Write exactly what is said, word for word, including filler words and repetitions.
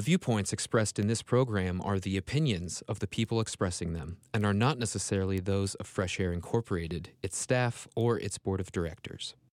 viewpoints expressed in this program are the opinions of the people expressing them and are not necessarily those of Fresh Air Incorporated, its staff, or its board of directors.